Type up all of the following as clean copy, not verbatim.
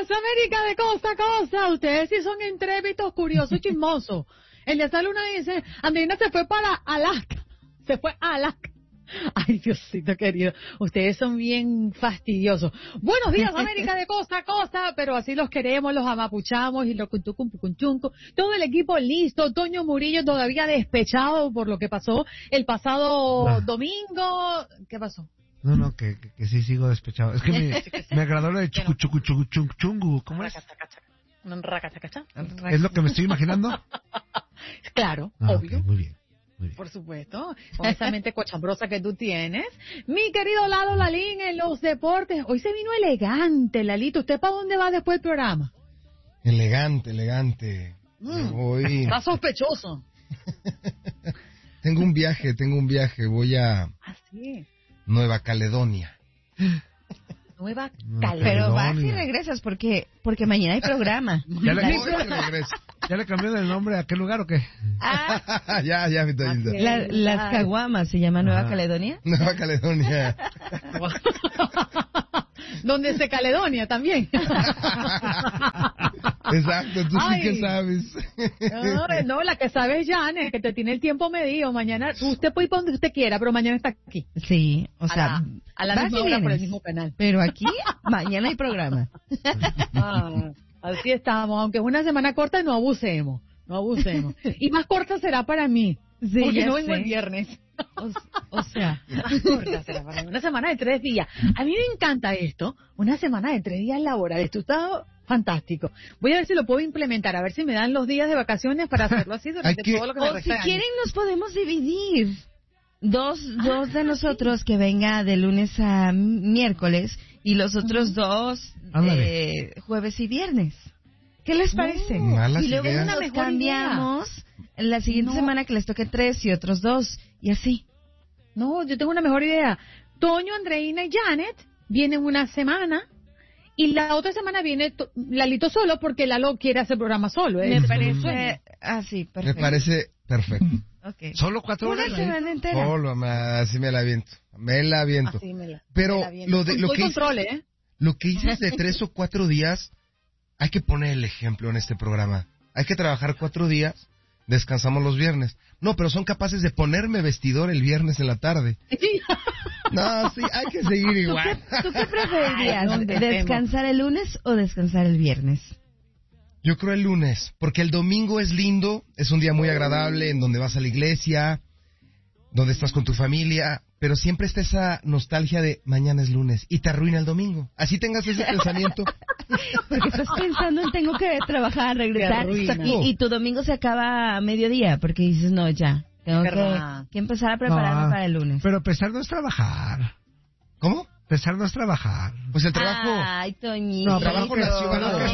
días, América de costa a costa. Ustedes sí son intrépidos, curiosos y chismosos. El de esta luna dice, Andreina se fue para Alaska. Se fue a Alaska. Ay, Diosito querido, ustedes son bien fastidiosos. Buenos días, América de costa a costa, pero así los queremos, los amapuchamos y los cuntucunchunco. Todo el equipo listo, Toño Murillo todavía despechado por lo que pasó el pasado domingo. ¿Qué pasó? No, que sí sigo despechado. Es que me agradó lo de chungu. ¿Cómo es? ¿Es lo que me estoy imaginando? Claro, obvio. Okay, muy bien. Por supuesto, con esa mente cochambrosa que tú tienes. Mi querido Lalo Lalín en los deportes. Hoy se vino elegante, Lalito. ¿Usted para dónde va después del programa? Elegante. Voy... Está sospechoso. Tengo un viaje. Voy a Nueva Caledonia. Nueva Caledonia. Pero vas y regresas porque mañana hay programa. ¿Ya le cambió el nombre a qué lugar o qué? Ya, mi Toñito. Las Caguamas se llama Nueva Caledonia. Nueva Caledonia. Donde se Caledonia también. Exacto, tú sí que sabes. No, la que sabe es Janet, que te tiene el tiempo medido. Mañana, usted puede ir para donde usted quiera, pero mañana está aquí. Sí, o sea, a la misma hora por el mismo canal. Pero aquí, mañana hay programa. Así estamos, aunque es una semana corta, no abusemos. Y más corta será para mí, porque no vengo el viernes. O sea, más corta será para mí, una semana de 3 días. A mí me encanta esto, una semana de 3 días laborales. Esto está fantástico. Voy a ver si lo puedo implementar, a ver si me dan los días de vacaciones para hacerlo así durante todo lo que me resta de año. Si quieren nos podemos dividir. Dos de nosotros que venga de lunes a miércoles y los otros dos jueves y viernes. ¿Qué les parece? Malas y luego ideas. nos cambiamos en la siguiente semana que les toque 3 y otros 2 y así. No, yo tengo una mejor idea. Toño, Andreina y Janet vienen una semana y la otra semana viene Lalito solo porque Lalo quiere hacer programa solo. Me parece así, perfecto. Me parece perfecto. Okay. ¿Solo 4 horas? Una semana entera. Solo, así me la aviento. Pero lo que dices de 3 o 4 días, hay que poner el ejemplo en este programa. Hay que trabajar 4 días, descansamos los viernes. No, pero son capaces de ponerme vestidor el viernes en la tarde. No, sí, hay que seguir igual. ¿Tú qué preferirías? ¿Descansar el lunes o descansar el viernes? Yo creo el lunes, porque el domingo es lindo, es un día muy agradable en donde vas a la iglesia, donde estás con tu familia, pero siempre está esa nostalgia de mañana es lunes y te arruina el domingo. Así tengas ese pensamiento. Porque estás pensando en tengo que trabajar, regresar y tu domingo se acaba a mediodía porque dices no, ya, tengo que empezar a prepararme para el lunes. Pero pesar no es trabajar. ¿Cómo? Pesar no es trabajar. Pues el trabajo... Ay, Toñito. No, trabajo nació.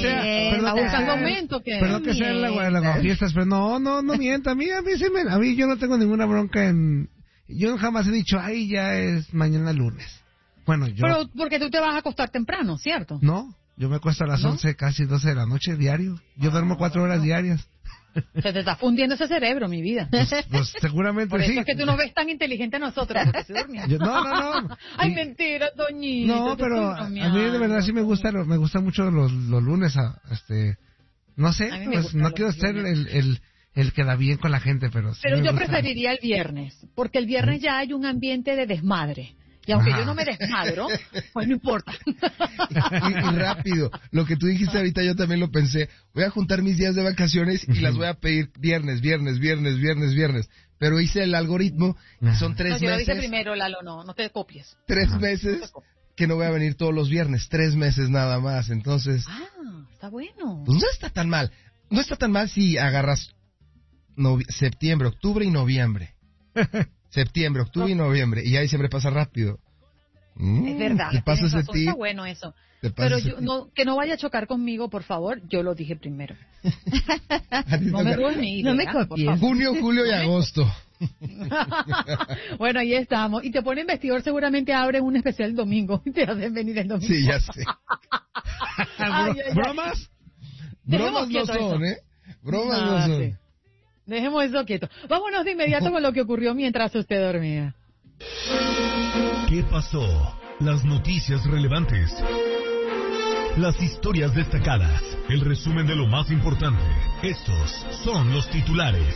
Perdón que sea la fiestas, pero no mienta. A mí yo no tengo ninguna bronca en... Yo jamás he dicho, ay, ya es mañana lunes. Bueno, yo... Pero porque tú te vas a acostar temprano, ¿cierto? No, yo me acuesto a las 11, casi 12 de la noche diario. Yo duermo 4 horas diarias. Se te está fundiendo ese cerebro, mi vida. Pues seguramente por eso sí. es que tú nos ves tan inteligente a nosotros, porque se durmiendo. No. Ay, mentira, Toñito. No, pero a mí de verdad sí me gusta mucho los lunes. No sé, pues no quiero ser el que da bien con la gente, pero sí. Pero yo preferiría el viernes, porque el viernes ya hay un ambiente de desmadre. Y aunque yo no me desmadro, pues no importa. Y rápido, lo que tú dijiste ahorita yo también lo pensé. Voy a juntar mis días de vacaciones y las voy a pedir viernes. Pero hice el algoritmo y son 3 meses. No, yo lo hice primero, Lalo, no te copies. 3 meses que no voy a venir todos los viernes. 3 meses nada más, entonces... está bueno. Pues no está tan mal. No está tan mal si agarras septiembre, octubre y noviembre. Septiembre, octubre y noviembre. Y ahí siempre pasa rápido. Es verdad. Te paso ese tip. Está bueno eso. Pero que no vaya a chocar conmigo, por favor. Yo lo dije primero. No me robes mi idea, no me copies. Junio, julio y agosto. Bueno, ahí estamos. Y te ponen vestidor, seguramente abren un especial el domingo. Y te hacen venir el domingo. Sí, ya sé. ¿Bromas? Bromas no son, ¿eh? Bromas no son. Sí. Dejemos eso quieto. Vámonos de inmediato con lo que ocurrió mientras usted dormía. ¿Qué pasó? Las noticias relevantes. las historias destacadas, el resumen de lo más importante. Estos son los titulares.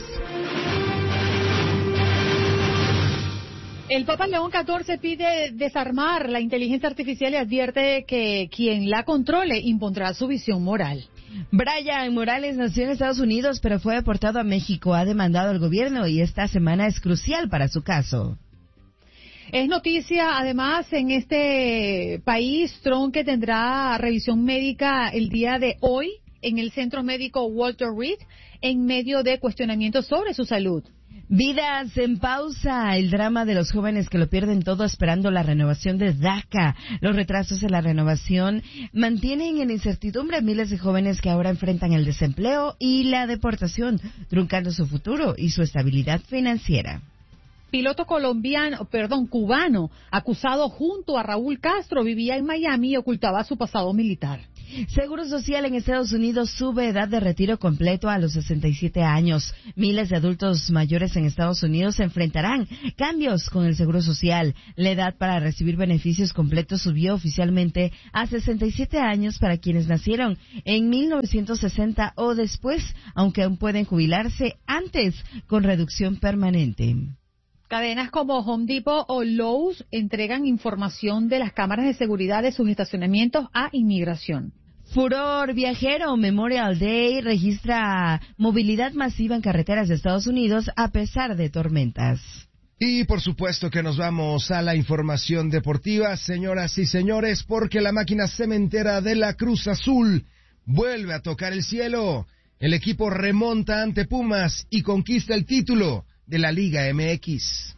El Papa León XIV pide desarmar la inteligencia artificial y advierte que quien la controle impondrá su visión moral. Brian Morales nació en Estados Unidos, pero fue deportado a México. Ha demandado al gobierno y esta semana es crucial para su caso. Es noticia, además, en este país, Trump, que tendrá revisión médica el día de hoy en el Centro Médico Walter Reed, en medio de cuestionamientos sobre su salud. Vidas en pausa, el drama de los jóvenes que lo pierden todo esperando la renovación de DACA. Los retrasos en la renovación mantienen en incertidumbre a miles de jóvenes que ahora enfrentan el desempleo y la deportación, truncando su futuro y su estabilidad financiera. Piloto cubano, acusado junto a Raúl Castro, vivía en Miami y ocultaba su pasado militar. Seguro Social en Estados Unidos sube edad de retiro completo a los 67 años. Miles de adultos mayores en Estados Unidos se enfrentarán cambios con el Seguro Social. La edad para recibir beneficios completos subió oficialmente a 67 años para quienes nacieron en 1960 o después, aunque aún pueden jubilarse antes con reducción permanente. Cadenas como Home Depot o Lowe's entregan información de las cámaras de seguridad de sus estacionamientos a inmigración. Furor viajero, Memorial Day registra movilidad masiva en carreteras de Estados Unidos a pesar de tormentas. Y por supuesto que nos vamos a la información deportiva, señoras y señores, porque la máquina cementera de la Cruz Azul vuelve a tocar el cielo. El equipo remonta ante Pumas y conquista el título de la Liga MX.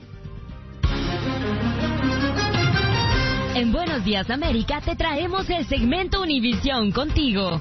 En Buenos Días América te traemos el segmento Univisión contigo.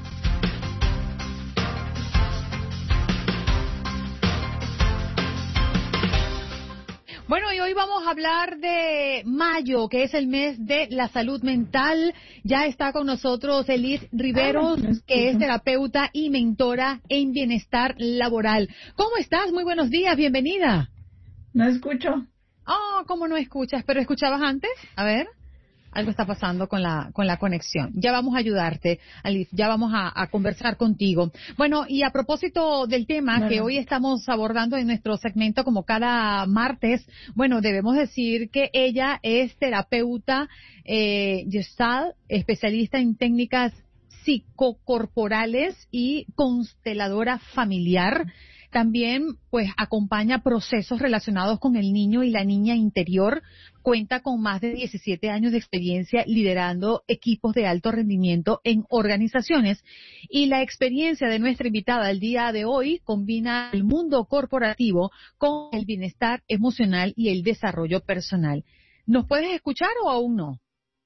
Bueno, y hoy vamos a hablar de mayo, que es el mes de la salud mental. Ya está con nosotros Elith Riveros, que es terapeuta y mentora en bienestar laboral. ¿Cómo estás? Muy buenos días, bienvenida. No escucho. Oh, ¿cómo no escuchas? ¿Pero escuchabas antes? A ver. Algo está pasando con la conexión. Ya vamos a ayudarte, Alice, ya vamos a conversar contigo. Bueno, y a propósito del tema que hoy estamos abordando en nuestro segmento como cada martes, bueno, debemos decir que ella es terapeuta Gestalt, especialista en técnicas psicocorporales y consteladora familiar. También, pues, acompaña procesos relacionados con el niño y la niña interior. Cuenta con más de 17 años de experiencia liderando equipos de alto rendimiento en organizaciones. Y la experiencia de nuestra invitada el día de hoy combina el mundo corporativo con el bienestar emocional y el desarrollo personal. ¿Nos puedes escuchar o aún no?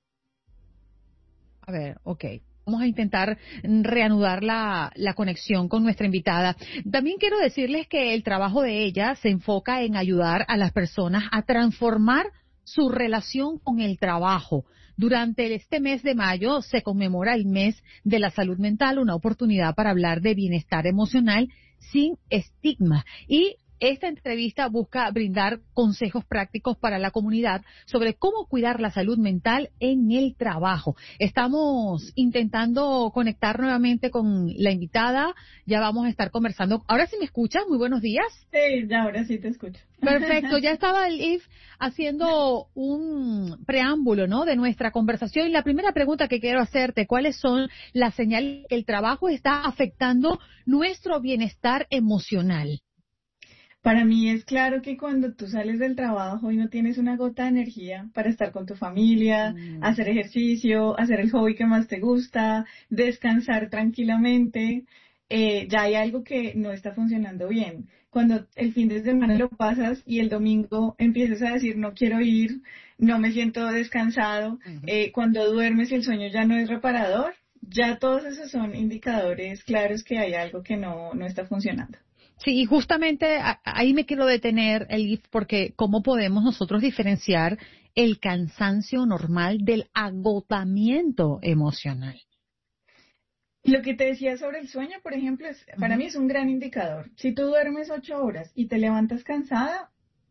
A ver, ok. Vamos a intentar reanudar la conexión con nuestra invitada. También quiero decirles que el trabajo de ella se enfoca en ayudar a las personas a transformar su relación con el trabajo. Durante este mes de mayo se conmemora el mes de la salud mental, una oportunidad para hablar de bienestar emocional sin estigma. Y esta entrevista busca brindar consejos prácticos para la comunidad sobre cómo cuidar la salud mental en el trabajo. Estamos intentando conectar nuevamente con la invitada. Ya vamos a estar conversando. ¿Ahora sí me escuchas? Muy buenos días. Sí, ya ahora sí te escucho. Perfecto. Ya estaba Elif haciendo un preámbulo, ¿no?, de nuestra conversación. Y la primera pregunta que quiero hacerte, ¿cuáles son las señales que el trabajo está afectando nuestro bienestar emocional? Para mí es claro que cuando tú sales del trabajo y no tienes una gota de energía para estar con tu familia, hacer ejercicio, hacer el hobby que más te gusta, descansar tranquilamente, ya hay algo que no está funcionando bien. Cuando el fin de semana lo pasas y el domingo empiezas a decir no quiero ir, no me siento descansado, cuando duermes y el sueño ya no es reparador, ya todos esos son indicadores claros que hay algo que no está funcionando. Sí, y justamente ahí me quiero detener, Elif, porque ¿cómo podemos nosotros diferenciar el cansancio normal del agotamiento emocional? Lo que te decía sobre el sueño, por ejemplo, para mí es un gran indicador. Si tú duermes 8 horas y te levantas cansada,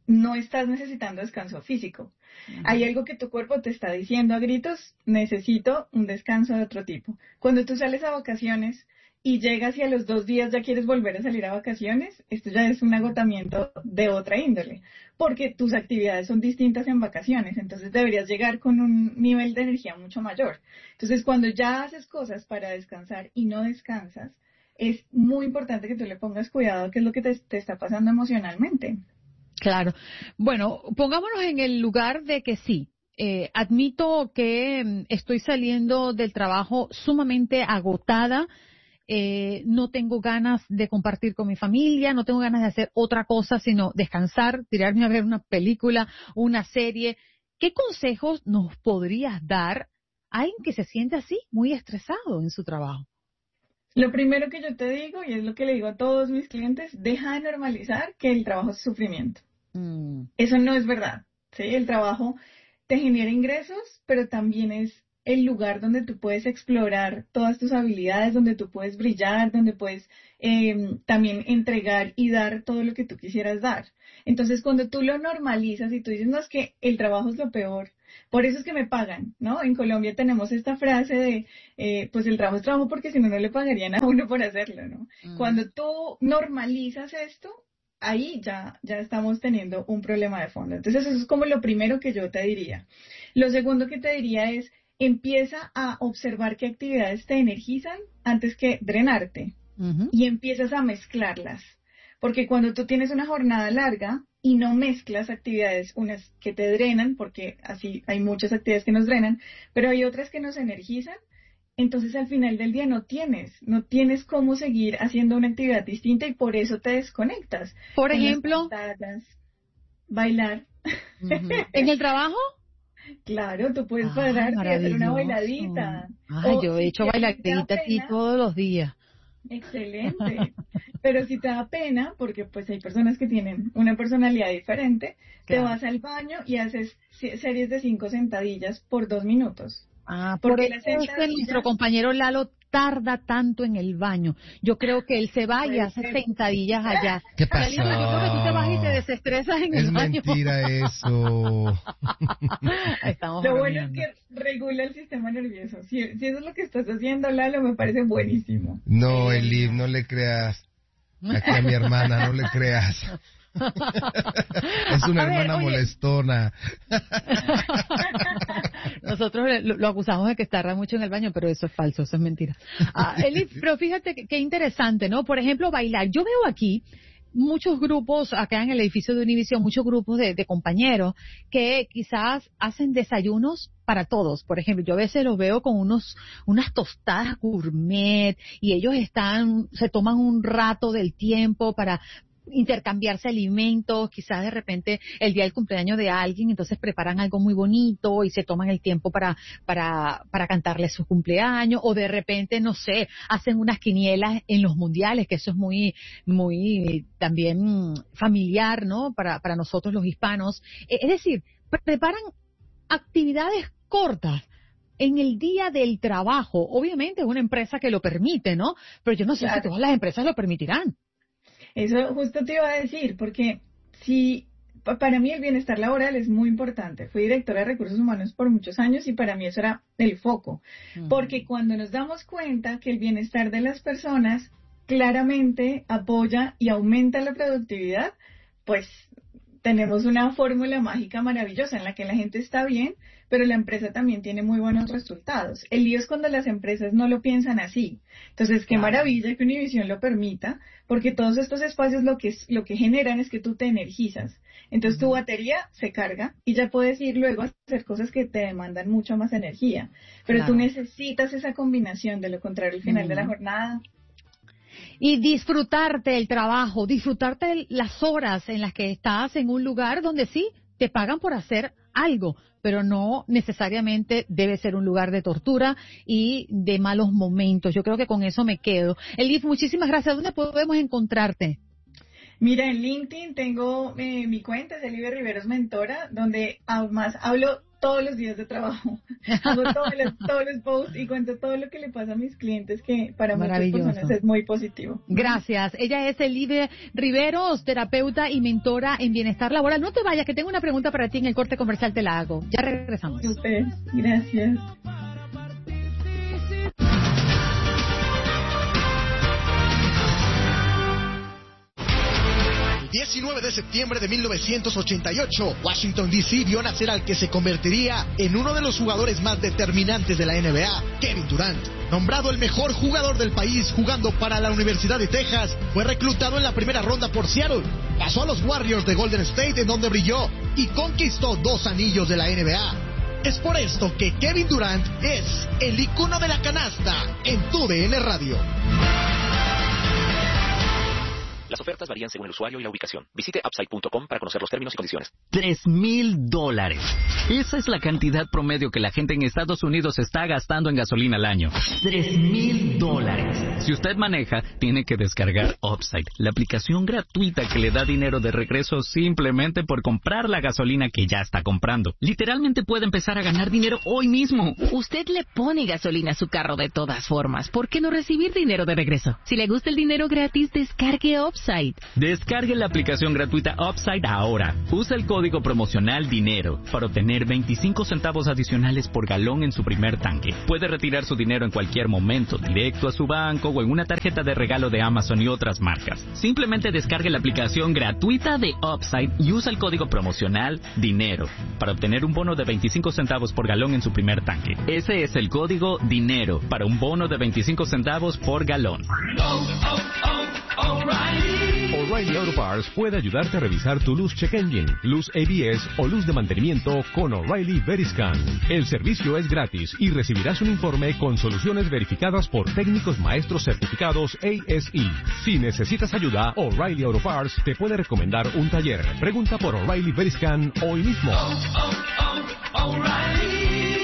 no estás necesitando descanso físico. Hay algo que tu cuerpo te está diciendo a gritos, necesito un descanso de otro tipo. Cuando tú sales a vacaciones y llegas y a los 2 días ya quieres volver a salir a vacaciones, esto ya es un agotamiento de otra índole, porque tus actividades son distintas en vacaciones, entonces deberías llegar con un nivel de energía mucho mayor. Entonces, cuando ya haces cosas para descansar y no descansas, es muy importante que tú le pongas cuidado a qué es lo que te está pasando emocionalmente. Claro. Bueno, pongámonos en el lugar de que sí. Admito que estoy saliendo del trabajo sumamente agotada. No tengo ganas de compartir con mi familia, no tengo ganas de hacer otra cosa sino descansar, tirarme a ver una película, una serie. ¿Qué consejos nos podrías dar a alguien que se siente así, muy estresado en su trabajo? Lo primero que yo te digo, y es lo que le digo a todos mis clientes, deja de normalizar que el trabajo es sufrimiento. Eso no es verdad, ¿sí? El trabajo te genera ingresos, pero también es el lugar donde tú puedes explorar todas tus habilidades, donde tú puedes brillar, donde puedes también entregar y dar todo lo que tú quisieras dar. Entonces, cuando tú lo normalizas y tú dices, no, es que el trabajo es lo peor, por eso es que me pagan, ¿no? En Colombia tenemos esta frase de, pues el trabajo es trabajo porque si no, no le pagarían a uno por hacerlo, ¿no? Cuando tú normalizas esto, ahí ya estamos teniendo un problema de fondo. Entonces, eso es como lo primero que yo te diría. Lo segundo que te diría es, empieza a observar qué actividades te energizan antes que drenarte y empiezas a mezclarlas. Porque cuando tú tienes una jornada larga y no mezclas actividades, unas que te drenan, porque así hay muchas actividades que nos drenan, pero hay otras que nos energizan, entonces al final del día no tienes cómo seguir haciendo una actividad distinta y por eso te desconectas. Por ejemplo, pantallas, bailar. ¿En el trabajo? Claro, tú puedes pararte y hacer una bailadita. Yo he hecho bailadita aquí todos los días. Excelente. Pero si te da pena, porque pues hay personas que tienen una personalidad diferente, te vas al baño y haces series de 5 sentadillas por 2 minutos. Porque nuestro compañero Lalo tarda tanto en el baño. Yo creo que él se va y hace sentadillas allá. ¿Qué pasó? Yo creo que tú te vas y te desestresas en el baño. Es mentira eso. Lo bueno es que regula el sistema nervioso. Si eso es lo que estás haciendo, Lalo, me parece buenísimo. No, Elif, no le creas. Aquí a mi hermana, no le creas. Es una hermana molestona. Nosotros lo acusamos de que tarda mucho en el baño, pero eso es falso, eso es mentira. Elif, pero fíjate qué interesante, ¿no? Por ejemplo, bailar. Yo veo aquí muchos grupos, acá en el edificio de Univision, muchos grupos de compañeros que quizás hacen desayunos para todos. Por ejemplo, yo a veces los veo con unas tostadas gourmet y ellos se toman un rato del tiempo para intercambiarse alimentos, quizás de repente el día del cumpleaños de alguien, entonces preparan algo muy bonito y se toman el tiempo para cantarle su cumpleaños, o de repente, no sé, hacen unas quinielas en los mundiales, que eso es muy, muy también familiar, ¿no? Para nosotros los hispanos. Es decir, preparan actividades cortas en el día del trabajo. Obviamente es una empresa que lo permite, ¿no? Pero yo no sé si todas las empresas lo permitirán. Eso justo te iba a decir, porque para mí el bienestar laboral es muy importante. Fui directora de recursos humanos por muchos años y para mí eso era el foco. Porque cuando nos damos cuenta que el bienestar de las personas claramente apoya y aumenta la productividad, pues tenemos una fórmula mágica maravillosa en la que la gente está bien, pero la empresa también tiene muy buenos resultados. El lío es cuando las empresas no lo piensan así. Entonces, qué maravilla que Univision lo permita, porque todos estos espacios lo que generan es que tú te energizas. Entonces, tu batería se carga y ya puedes ir luego a hacer cosas que te demandan mucho más energía. Pero tú necesitas esa combinación, de lo contrario, al final de la jornada. Y disfrutarte el trabajo, disfrutarte las horas en las que estás en un lugar donde sí te pagan por hacer algo, pero no necesariamente debe ser un lugar de tortura y de malos momentos. Yo creo que con eso me quedo. Elif, muchísimas gracias. ¿Dónde podemos encontrarte? Mira, en LinkedIn tengo mi cuenta, es Elif Riveros Mentora, donde además hablo todos los días de trabajo. Hago todos los posts y cuento todo lo que le pasa a mis clientes, que para muchas personas es muy positivo. Gracias. Ella es Elide Riveros, terapeuta y mentora en bienestar laboral. No te vayas, que tengo una pregunta para ti en el corte comercial, te la hago. Ya regresamos. Super, gracias. 19 de septiembre de 1988, Washington D.C. vio nacer al que se convertiría en uno de los jugadores más determinantes de la NBA, Kevin Durant. Nombrado el mejor jugador del país jugando para la Universidad de Texas, fue reclutado en la primera ronda por Seattle. Pasó a los Warriors de Golden State, en donde brilló y conquistó 2 anillos de la NBA. Es por esto que Kevin Durant es el icono de la canasta en TUDN Radio. Las ofertas varían según el usuario y la ubicación. Visite Upside.com para conocer los términos y condiciones. $3,000. Esa es la cantidad promedio que la gente en Estados Unidos está gastando en gasolina al año. $3,000. Si usted maneja, tiene que descargar Upside, la aplicación gratuita que le da dinero de regreso simplemente por comprar la gasolina que ya está comprando. Literalmente puede empezar a ganar dinero hoy mismo. Usted le pone gasolina a su carro de todas formas. ¿Por qué no recibir dinero de regreso? Si le gusta el dinero gratis, descargue Upside. Descargue la aplicación gratuita Upside ahora. Usa el código promocional DINERO para obtener 25 centavos adicionales por galón en su primer tanque. Puede retirar su dinero en cualquier momento, directo a su banco o en una tarjeta de regalo de Amazon y otras marcas. Simplemente descargue la aplicación gratuita de Upside y usa el código promocional DINERO para obtener un bono de 25 centavos por galón en su primer tanque. Ese es el código DINERO para un bono de 25 centavos por galón. O'Reilly Auto Parts puede ayudarte a revisar tu luz check engine, luz ABS o luz de mantenimiento con O'Reilly Veriscan. El servicio es gratis y recibirás un informe con soluciones verificadas por técnicos maestros certificados ASE. Si necesitas ayuda, O'Reilly Auto Parts te puede recomendar un taller. Pregunta por O'Reilly Veriscan hoy mismo. O'Reilly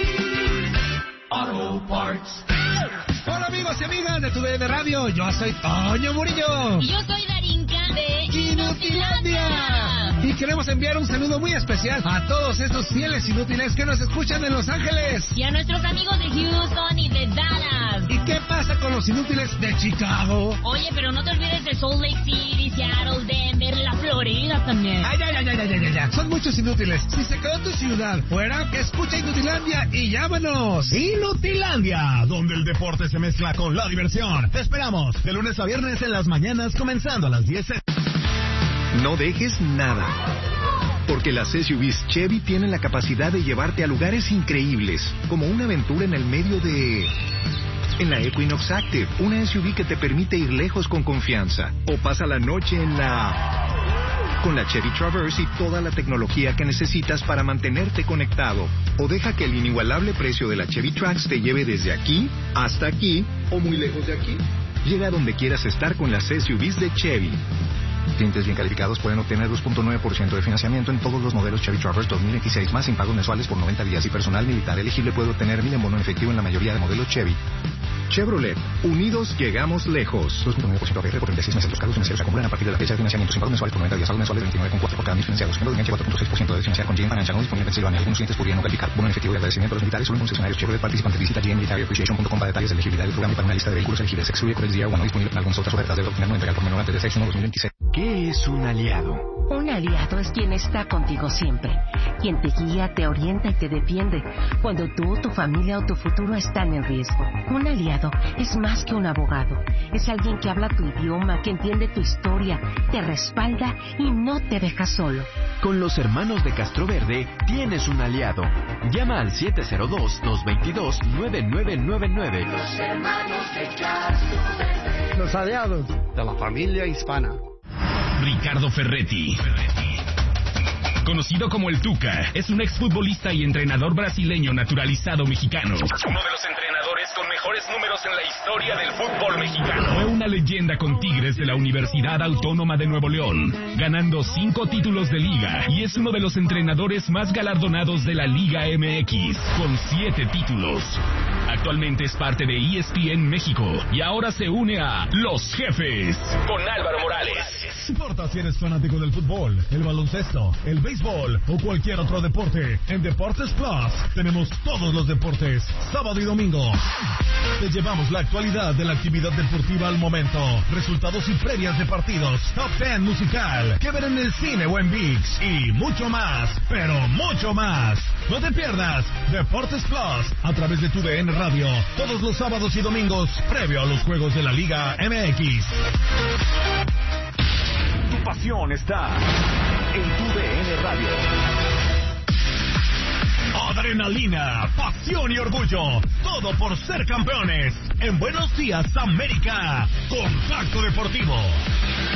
Auto Parts. Hola amigos y amigas de TUDN Radio, yo soy Toño Murillo. Y yo soy Darinka de Inutilandia. Y queremos enviar un saludo muy especial a todos estos fieles inútiles que nos escuchan en Los Ángeles. Y a nuestros amigos de Houston y de Dallas. ¿Y qué pasa con los inútiles de Chicago? Oye, pero no te olvides de Salt Lake City, Seattle, Denver, la Florida también. Ay, ya. Son muchos inútiles. Si se quedó tu ciudad fuera, escucha Inutilandia y llámanos. Inutilandia, donde el deporte se mezcla con la diversión. Te esperamos de lunes a viernes en las mañanas, comenzando a las 10. No dejes nada, porque las SUVs Chevy tienen la capacidad de llevarte a lugares increíbles, como una aventura en el medio de... En la Equinox Active, una SUV que te permite ir lejos con confianza. O pasa la noche en la... Con la Chevy Traverse y toda la tecnología que necesitas para mantenerte conectado. O deja que el inigualable precio de la Chevy Trax te lleve desde aquí hasta aquí o muy lejos de aquí. Llega a donde quieras estar con las SUVs de Chevy. Clientes bien calificados pueden obtener 2.9% de financiamiento en todos los modelos Chevy Traverse 2016 más sin pagos mensuales por 90 días y personal militar elegible puede obtener 1,000 en bono en efectivo en la mayoría de modelos Chevy. Chevrolet, unidos llegamos lejos. 2.9% APR por 36 meses. Los cargos financieros se acumulan a partir de la fecha de financiamiento sin pagos mensuales por 90 días. Pagos mensuales 29,4 por cada 1,000 financiados. Género de enganche 4.6% de financiar con GM Financial. No disponible en Pensilvania. Algunos clientes podrían no calificar. Bono en efectivo y agradecimiento a los militares solo en concesionarios Chevrolet participantes. Visita gmmilitaryappreciation.com para detalles de elegibilidad del programa y para una lista de vehículos elegibles. Excluye por el día o no disponible en algunas otras ofertas. Debe obtener no entregar por menor antes de 6/1/2026. ¿Qué es un aliado? Un aliado es quien está contigo siempre, quien te guía, te orienta y te defiende cuando tú, tu familia o tu futuro están en riesgo. Un aliado es más que un abogado, es alguien que habla tu idioma, que entiende tu historia, te respalda y no te deja solo. Con los hermanos de Castroverde tienes un aliado. Llama al 702-222-9999. Los hermanos de Castroverde. Los aliados de la familia hispana. Ricardo Ferretti, conocido como el Tuca, es un exfutbolista y entrenador brasileño naturalizado mexicano. Uno de los entrenadores con mejores números en la historia del fútbol mexicano. Fue una leyenda con Tigres de la Universidad Autónoma de Nuevo León, ganando 5 títulos de liga y es uno de los entrenadores más galardonados de la Liga MX, con 7 títulos. Actualmente es parte de ESPN México y ahora se une a Los Jefes con Álvaro Morales. No importa si eres fanático del fútbol, el baloncesto, el béisbol o cualquier otro deporte, en Deportes Plus tenemos todos los deportes, sábado y domingo. Te llevamos la actualidad de la actividad deportiva al momento, resultados y previas de partidos, top 10 musical, que ver en el cine o en ViX y mucho más, pero mucho más. No te pierdas Deportes Plus a través de tu DN Radio, todos los sábados y domingos, previo a los juegos de la Liga MX. Tu pasión está en tu DN Radio. Adrenalina, pasión y orgullo, todo por ser campeones. En Buenos Días, América, Contacto Deportivo.